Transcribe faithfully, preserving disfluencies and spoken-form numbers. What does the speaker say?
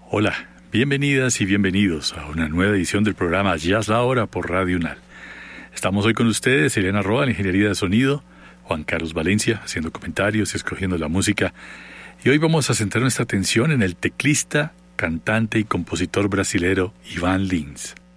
Hola, bienvenidas y bienvenidos a una nueva edición del programa Jazz La Hora por Radio Unal. Estamos hoy con ustedes, Elena Roa en Ingeniería de Sonido, Juan Carlos Valencia haciendo comentarios y escogiendo la música. Y hoy vamos a centrar nuestra atención en el teclista, cantante y compositor brasilero Ivan Lins.